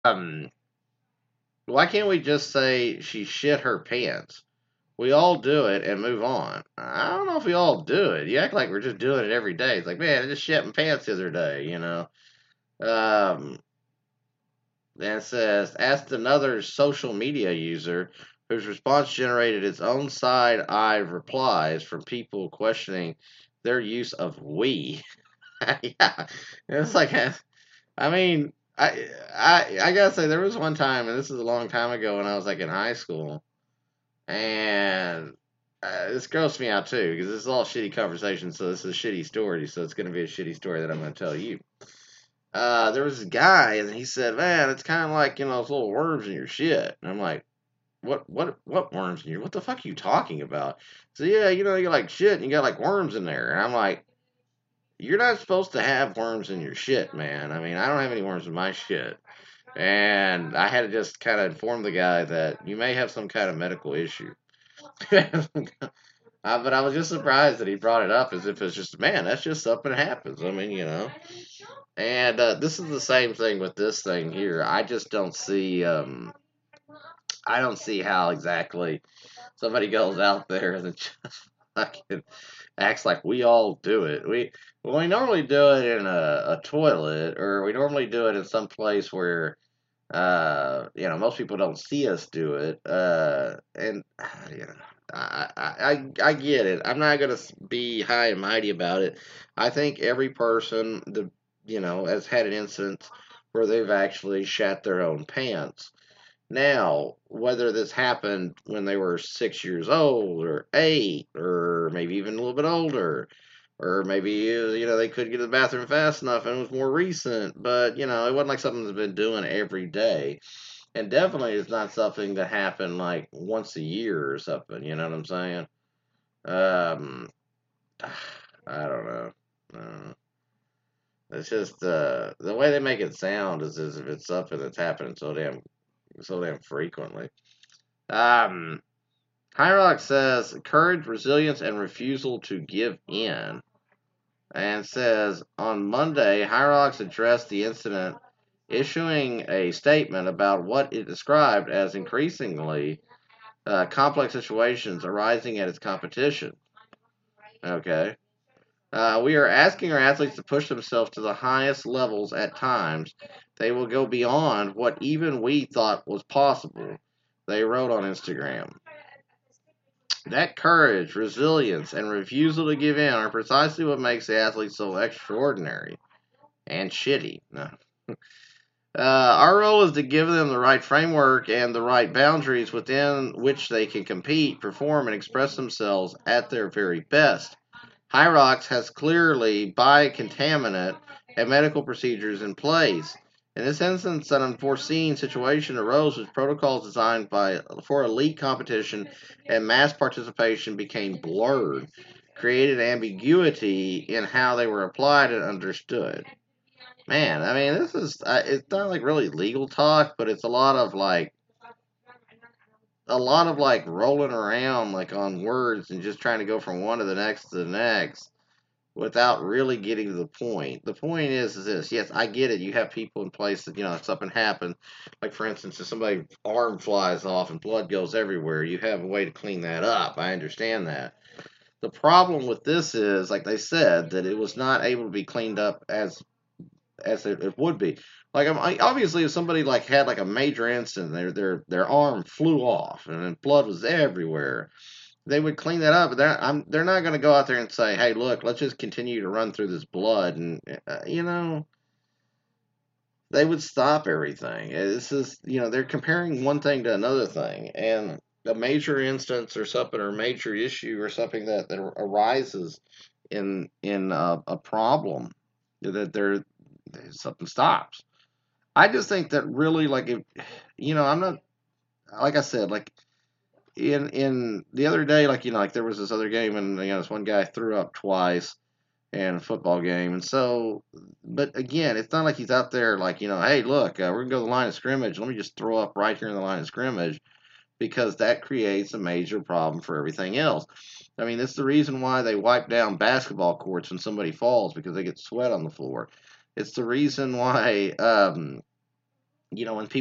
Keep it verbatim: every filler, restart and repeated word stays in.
Um, why can't we just say she shit her pants? We all do it and move on. I don't know if we all do it. You act like we're just doing it every day. It's like, man, I just shit my pants the other day, you know? Um, and it says, asked another social media user whose response generated its own side eye replies from people questioning their use of we. Yeah. It's like, I mean, I, I, I gotta say, there was one time, and this is a long time ago when I was like in high school, and uh, this grossed me out too because this is all shitty conversation. So this is a shitty story. So it's gonna be a shitty story that I'm gonna tell you. Uh, there was a guy, and he said, "Man, it's kind of like you know those little worms in your shit." And I'm like, "What? What? What worms in your? What the fuck are you talking about?" So yeah, you know, you got like shit, and you got like worms in there. And I'm like, "You're not supposed to have worms in your shit, man. I mean, I don't have any worms in my shit." And I had to just kind of inform the guy that you may have some kind of medical issue. Uh, but I was just surprised that he brought it up as if it's just, man, that's just something that happens. I mean, you know. And uh, this is the same thing with this thing here. I just don't see, um, I don't see how exactly somebody goes out there and just fucking acts like we all do it. We well, we normally do it in a, a toilet, or we normally do it in some place where uh, you know, most people don't see us do it. Uh, and you know, I, I, I, I get it. I'm not gonna be high and mighty about it. I think every person, the you know, has had an instance where they've actually shat their own pants. Now, whether this happened when they were six years old, or eight, or maybe even a little bit older, or maybe uh, you know they couldn't get to the bathroom fast enough and it was more recent, but you know it wasn't like something that's been doing every day, and definitely it's not something that happened like once a year or something. You know what I'm saying? Um, I don't know. Uh, it's just uh, the way they make it sound is as if it's something that's happening so damn so damn frequently. Um, Hyrox says courage, resilience, and refusal to give in, and says on Monday, Hyrox addressed the incident, issuing a statement about what it described as increasingly uh, complex situations arising at its competition. Okay. Uh, we are asking our athletes to push themselves to the highest levels at times. They will go beyond what even we thought was possible, they wrote on Instagram. That courage, resilience, and refusal to give in are precisely what makes the athlete so extraordinary and shitty. No. Uh, our role is to give them the right framework and the right boundaries within which they can compete, perform, and express themselves at their very best. Hyrox has clearly biocontaminant and medical procedures in place. In this instance, an unforeseen situation arose with protocols designed by for elite competition and mass participation became blurred, created ambiguity in how they were applied and understood. Man, I mean, this is uh, it's not like really legal talk, but it's a lot of like a lot of like rolling around like on words and just trying to go from one to the next to the next without really getting to the point. The point is, is this. Yes, I get it. You have people in place that, you know, if something happens, like for instance, if somebody's arm flies off and blood goes everywhere, you have a way to clean that up. I understand that. The problem with this is, like they said, that it was not able to be cleaned up as as it, it would be. Like I, obviously, if somebody like had like a major incident, their their their arm flew off and blood was everywhere, they would clean that up. But they're I'm, they're not going to go out there and say, "Hey, look, let's just continue to run through this blood," and uh, you know they would stop everything. This is you know they're comparing one thing to another thing, and a major instance or something or a major issue or something that, that arises in in a, a problem that there something stops. I just think that really like if you know I'm not like I said like in in the other day, like you know, like there was this other game, and you know, this one guy threw up twice in a football game, and so, but again, it's not like he's out there like you know, hey, look, uh, we're gonna go to the line of scrimmage. Let me just throw up right here in the line of scrimmage because that creates a major problem for everything else. I mean, it's the reason why they wipe down basketball courts when somebody falls because they get sweat on the floor. It's the reason why um, you know, when people